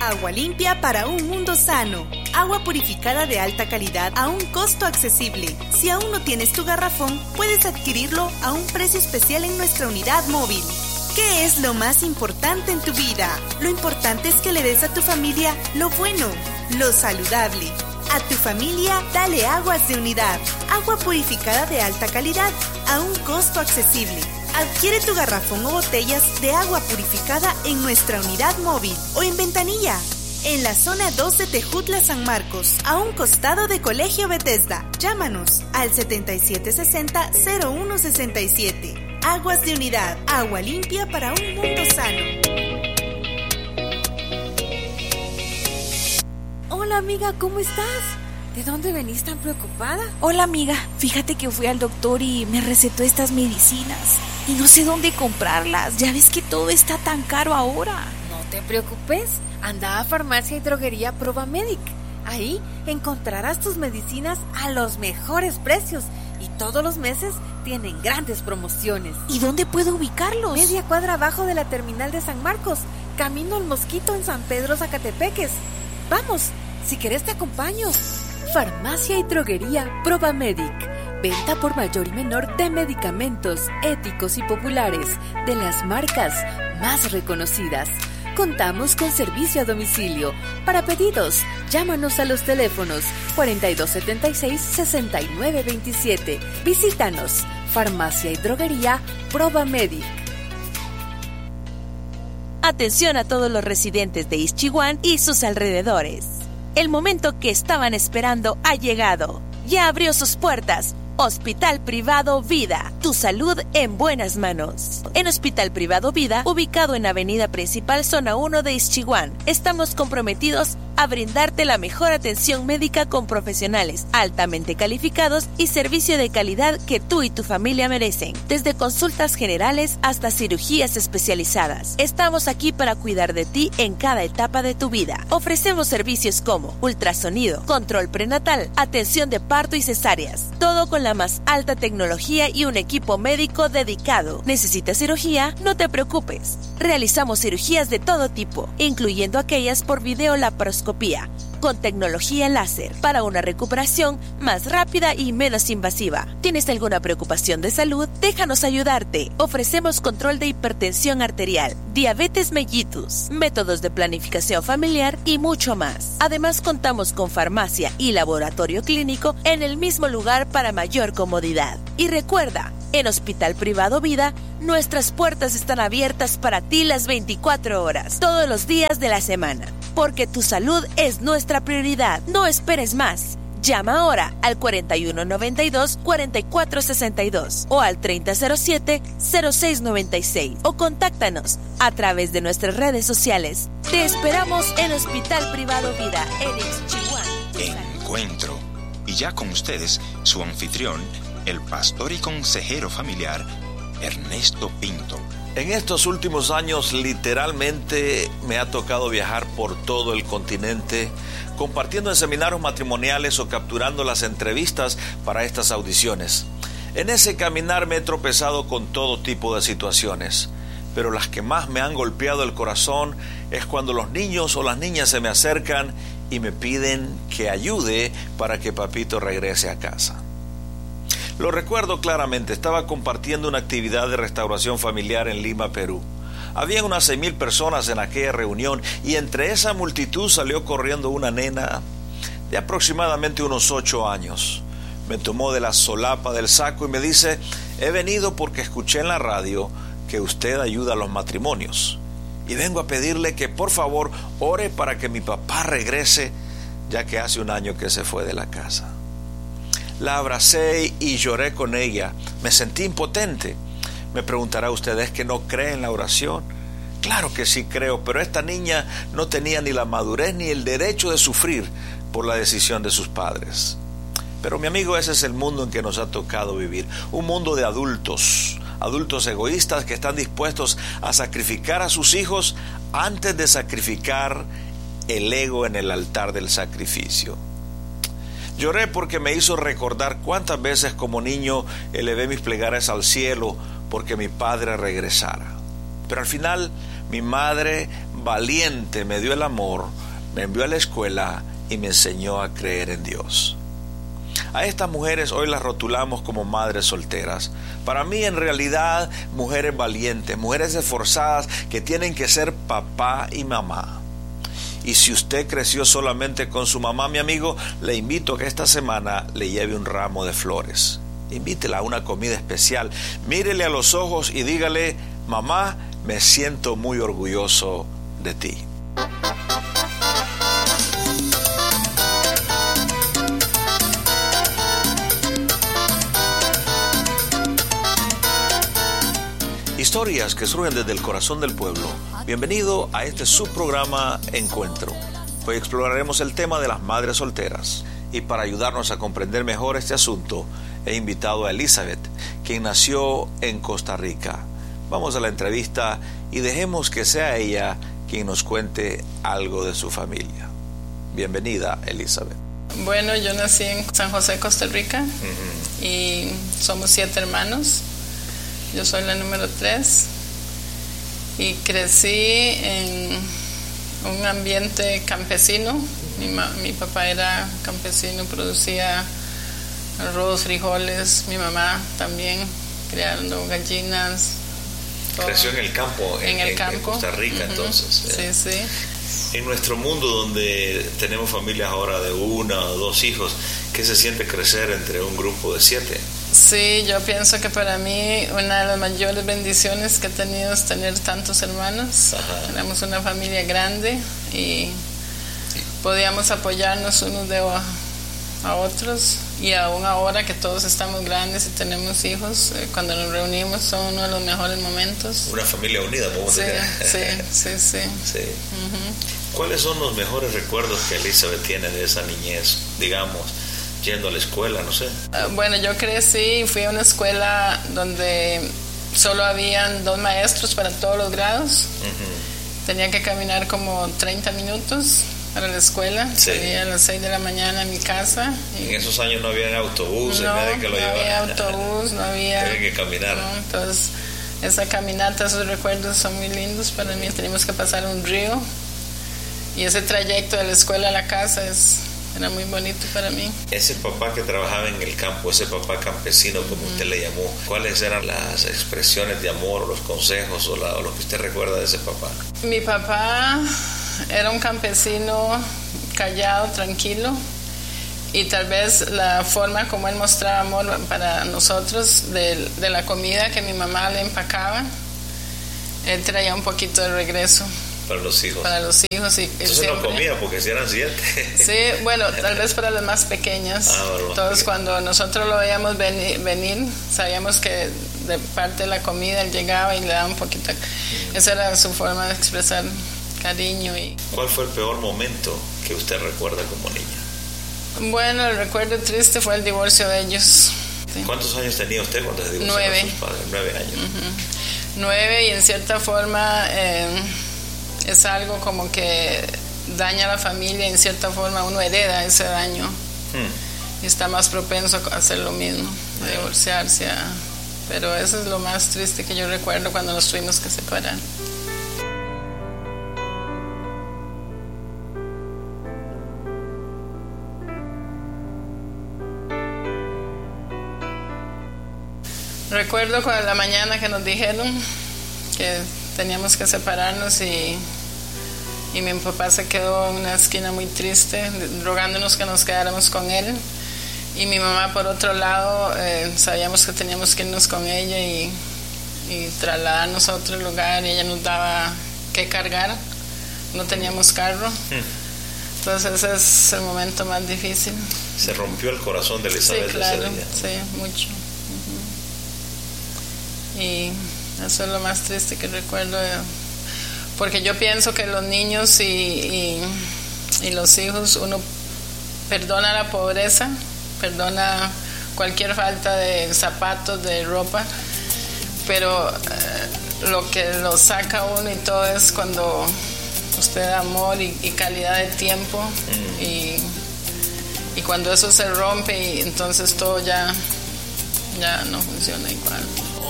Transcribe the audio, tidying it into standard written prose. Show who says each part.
Speaker 1: Agua limpia para un mundo sano. Agua purificada de alta calidad a un costo accesible. Si aún no tienes tu garrafón, puedes adquirirlo a un precio especial en nuestra unidad móvil. ¿Qué es lo más importante en tu vida? Lo importante es que le des a tu familia lo bueno, lo saludable. A tu familia, dale Aguas de Unidad. Agua purificada de alta calidad a un costo accesible. Adquiere tu garrafón o botellas de agua purificada en nuestra unidad móvil o en Ventanilla, en la zona 2 de Tejutla, San Marcos, a un costado de Colegio Bethesda. Llámanos al 7760-0167. Aguas de Unidad, agua limpia para un mundo sano.
Speaker 2: Hola amiga, ¿cómo estás? ¿De dónde venís tan preocupada?
Speaker 3: Hola amiga, fíjate que fui al doctor y me recetó estas medicinas y no sé dónde comprarlas. Ya ves que todo está tan caro ahora.
Speaker 2: No te preocupes, anda a Farmacia y Droguería Provamedic. Ahí encontrarás tus medicinas a los mejores precios y todos los meses tienen grandes promociones.
Speaker 3: ¿Y dónde puedo ubicarlos?
Speaker 2: Media cuadra abajo de la terminal de San Marcos, camino al Mosquito en San Pedro Zacatepeques. Vamos, si querés te acompaño. Farmacia y Droguería Provamedic. Venta por mayor y menor de medicamentos éticos y populares de las marcas más reconocidas. Contamos con servicio a domicilio. Para pedidos, llámanos a los teléfonos 4276-6927. Visítanos. Farmacia y Droguería Provamedic.
Speaker 4: Atención a todos los residentes de Ixchihuán y sus alrededores. El momento que estaban esperando ha llegado. Ya abrió sus puertas. Hospital Privado Vida, tu salud en buenas manos. En Hospital Privado Vida, ubicado en Avenida Principal, Zona 1 de Ixchihuán, estamos comprometidos a brindarte la mejor atención médica con profesionales altamente calificados y servicio de calidad que tú y tu familia merecen. Desde consultas generales hasta cirugías especializadas. Estamos aquí para cuidar de ti en cada etapa de tu vida. Ofrecemos servicios como ultrasonido, control prenatal, atención de parto y cesáreas. Todo con la más alta tecnología y un equipo médico dedicado. ¿Necesitas cirugía? No te preocupes. Realizamos cirugías de todo tipo, incluyendo aquellas por videolaparoscopía, con tecnología láser, para una recuperación más rápida y menos invasiva. ¿Tienes alguna preocupación de salud? Déjanos ayudarte. Ofrecemos control de hipertensión arterial, diabetes mellitus, métodos de planificación familiar y mucho más. Además, contamos con farmacia y laboratorio clínico en el mismo lugar para mayor comodidad. Y recuerda, en Hospital Privado Vida, nuestras puertas están abiertas para ti las 24 horas, todos los días de la semana. Porque tu salud es nuestra prioridad. No esperes más. Llama ahora al 4192-4462 o al 3007-0696 o contáctanos a través de nuestras redes sociales. Te esperamos en Hospital Privado Vida en Ixchihuán.
Speaker 5: Encuentro. Y ya con ustedes, su anfitrión, el pastor y consejero familiar, Ernesto Pinto.
Speaker 6: En estos últimos años, literalmente, me ha tocado viajar por todo el continente, compartiendo en seminarios matrimoniales o capturando las entrevistas para estas audiciones. En ese caminar me he tropezado con todo tipo de situaciones, pero las que más me han golpeado el corazón es cuando los niños o las niñas se me acercan y me piden que ayude para que papito regrese a casa. Lo recuerdo claramente, estaba compartiendo una actividad de restauración familiar en Lima, Perú. Había unas 6,000 personas en aquella reunión y entre esa multitud salió corriendo una nena de aproximadamente unos 8 años. Me tomó de la solapa del saco y me dice: he venido porque escuché en la radio que usted ayuda a los matrimonios y vengo a pedirle que por favor ore para que mi papá regrese, ya que hace un año que se fue de la casa. La abracé y lloré con ella. Me sentí impotente. Me preguntará usted, ¿es que no cree en la oración? Claro que sí creo, pero esta niña no tenía ni la madurez ni el derecho de sufrir por la decisión de sus padres. Pero mi amigo, ese es el mundo en que nos ha tocado vivir. Un mundo de adultos egoístas que están dispuestos a sacrificar a sus hijos antes de sacrificar el ego en el altar del sacrificio. Lloré porque me hizo recordar cuántas veces como niño elevé mis plegarias al cielo porque mi padre regresara. Pero al final mi madre valiente, me dio el amor, me envió a la escuela y me enseñó a creer en Dios. A estas mujeres hoy las rotulamos como madres solteras. Para mí, en realidad, mujeres valientes, mujeres esforzadas que tienen que ser papá y mamá. Y si usted creció solamente con su mamá, mi amigo, le invito a que esta semana le lleve un ramo de flores. Invítela a una comida especial. Mírele a los ojos y dígale: mamá, me siento muy orgulloso de ti. Historias que surgen desde el corazón del pueblo. Bienvenido a este subprograma Encuentro. Hoy exploraremos el tema de las madres solteras. Y para ayudarnos a comprender mejor este asunto, he invitado a Elizabeth, quien nació en Costa Rica. Vamos a la entrevista y dejemos que sea ella quien nos cuente algo de su familia. Bienvenida, Elizabeth.
Speaker 7: Bueno, yo nací en San José, Costa Rica, y somos 7 hermanos. Yo soy la número 3 y crecí en un ambiente campesino. Mi papá era campesino, producía arroz, frijoles, mi mamá también, criando gallinas. Todo.
Speaker 6: Creció en el campo, en Costa Rica, entonces.
Speaker 7: Sí, sí.
Speaker 6: En nuestro mundo, donde tenemos familias ahora de 1 o 2 hijos, ¿qué se siente crecer entre un grupo de 7?
Speaker 7: Sí, yo pienso que para mí una de las mayores bendiciones que he tenido es tener tantos hermanos. Ajá. Éramos una familia grande y podíamos apoyarnos unos a otros, y aún ahora que todos estamos grandes y tenemos hijos, cuando nos reunimos son uno de los mejores momentos.
Speaker 6: Una familia unida, podemos decir.
Speaker 7: Sí.
Speaker 6: Uh-huh. ¿Cuáles son los mejores recuerdos que Elizabeth tiene de esa niñez, digamos, yendo a la escuela, no sé?
Speaker 7: Bueno, yo crecí y fui a una escuela donde solo habían 2 maestros para todos los grados. Uh-huh. Tenía que caminar como 30 minutos para la escuela.
Speaker 6: Sí.
Speaker 7: Salía a las 6 de la mañana a mi casa.
Speaker 6: En esos años no había autobús, nadie que lo llevara.
Speaker 7: No había autobús, no había...
Speaker 6: Había que caminar.
Speaker 7: No, entonces, esa caminata, esos recuerdos son muy lindos para mí. Teníamos que pasar un río y ese trayecto de la escuela a la casa era muy bonito para mí.
Speaker 6: Ese papá que trabajaba en el campo, ese papá campesino, como usted le llamó, ¿cuáles eran las expresiones de amor, los consejos o lo que usted recuerda de ese papá?
Speaker 7: Mi papá era un campesino callado, tranquilo, y tal vez la forma como él mostraba amor para nosotros de la comida que mi mamá le empacaba, él traía un poquito de regreso.
Speaker 6: Para los hijos.
Speaker 7: Y
Speaker 6: entonces siempre, no comía porque si eran 7.
Speaker 7: Sí, bueno, tal vez para las más pequeñas. Entonces cuando nosotros lo veíamos venir, sabíamos que de parte de la comida él llegaba y le daba un poquito. Esa era su forma de expresar cariño.
Speaker 6: ¿Cuál fue el peor momento que usted recuerda como niña?
Speaker 7: Bueno, el recuerdo triste fue el divorcio de ellos.
Speaker 6: Sí. ¿Cuántos años tenía usted cuando se divorció de sus padres? 9 años. Uh-huh. 9, y en cierta forma es algo como que daña a la familia, en cierta forma uno hereda ese daño y está más propenso a hacer lo mismo, a divorciarse. Pero eso es lo más triste que yo recuerdo cuando nos tuvimos que separar. Recuerdo cuando la mañana que nos dijeron que teníamos que separarnos y mi papá se quedó en una esquina muy triste, rogándonos que nos quedáramos con él, y mi mamá por otro lado sabíamos que teníamos que irnos con ella y trasladarnos a otro lugar, y ella nos daba que cargar, no teníamos carro. Entonces ese es el momento más difícil. Se rompió el corazón de Elizabeth.
Speaker 7: Sí, claro,
Speaker 6: ese día.
Speaker 7: Sí, mucho. Uh-huh. Y eso es lo más triste que recuerdo, porque yo pienso que los niños y los hijos, uno perdona la pobreza, perdona cualquier falta de zapatos, de ropa, pero lo que lo saca uno y todo es cuando usted da amor y calidad de tiempo, y cuando eso se rompe, y entonces todo ya no funciona igual.